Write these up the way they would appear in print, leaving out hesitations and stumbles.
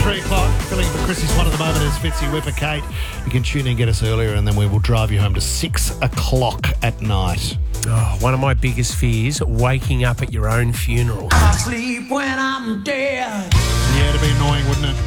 3 o'clock. Filling in for Chrissy's one at the moment is Fitzy Whipper Kate. You can tune in and get us earlier, and then we will drive you home to 6 o'clock at night. Oh, one of my biggest fears, waking up at your own funeral. I sleep when I'm dead. Yeah, it'd be annoying, wouldn't it?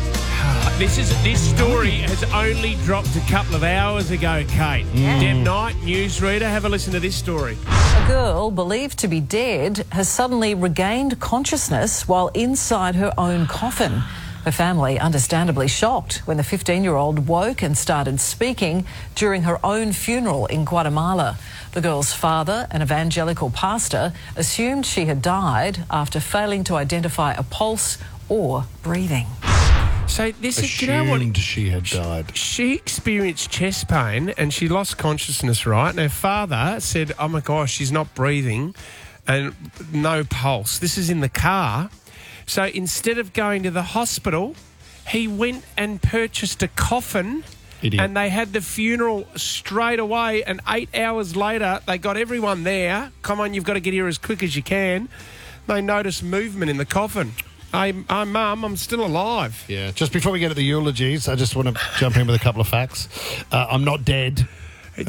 This story has only dropped a couple of hours ago, Kate. Deb Knight, newsreader, have a listen to this story. A girl believed to be dead has suddenly regained consciousness while inside her own coffin. Her family understandably shocked when the 15-year-old woke and started speaking during her own funeral in Guatemala. The girl's father, an evangelical pastor, assumed she had died after failing to identify a pulse or breathing. So this is, Assumed do you know what? she had died. She experienced chest pain and she lost consciousness, right? And her father said, oh my gosh, she's not breathing and no pulse. This is in the car. So instead of going to the hospital, he went and purchased a coffin. Idiot. And they had the funeral straight away, and 8 hours later, they got everyone there. Come on, you've got to get here as quick as you can. They noticed movement in the coffin. Hey, Mum, I'm still alive. Yeah, just before we get to the eulogies, I just want to jump in with a couple of facts. I'm not dead. It's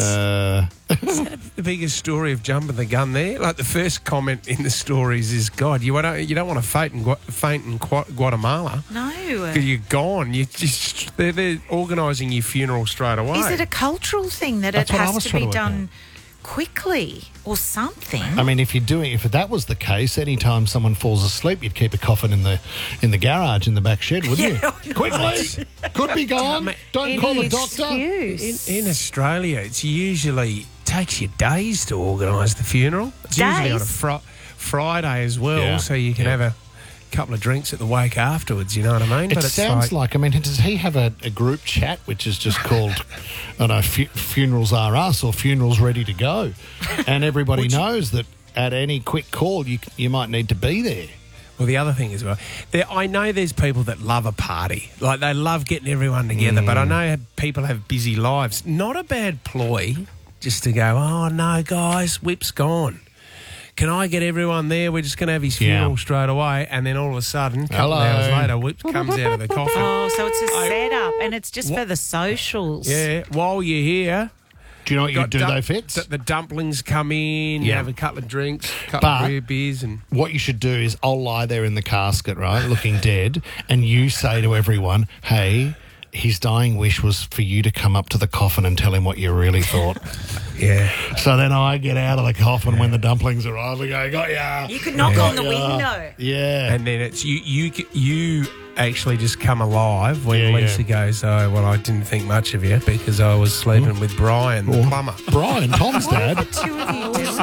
the biggest story of jumping the gun there. Like the first comment in the stories is, God, you don't want to faint in Guatemala. No. Because you're gone. They're organising your funeral straight away. Is it a cultural thing that That's it what I has was to trying be to work done quickly or something? I mean, if that was the case, any time someone falls asleep, you'd keep a coffin in the garage in the back shed, wouldn't you? Quickly, could be gone. Don't call a doctor. In Australia, it's usually takes you days to organise the funeral. It's usually on a Friday as well, so you can have a couple of drinks at the wake afterwards, you know what I mean? It sounds like, I mean, does he have a group chat which is just called, I don't know, Funerals Are Us or Funerals Ready to Go? And everybody knows that at any quick call you might need to be there. Well, the other thing as well, I know there's people that love a party. Like, they love getting everyone together, but I know people have busy lives. Not a bad ploy just to go, oh, no, guys, Whip's gone. Can I get everyone there? We're just going to have his funeral straight away. And then all of a sudden, a couple of hours later, Whip comes out of the coffin. Oh, so it's a setup and it's just for the socials. Yeah, while you're here. Do you know what you do, though, Fitz? The dumplings come in, you have a couple of drinks, a couple of rear beers. And what you should do is I'll lie there in the casket, right, looking dead, and you say to everyone, hey, his dying wish was for you to come up to the coffin and tell him what you really thought. Yeah. So then I get out of the coffin when the dumplings arrive and go, got ya. You could knock on the window. Yeah. And then it's you actually just come alive when Lisa goes, oh, well, I didn't think much of you because I was sleeping with Brian, the plumber. Brian, Tom's dad. What are the two of you doing?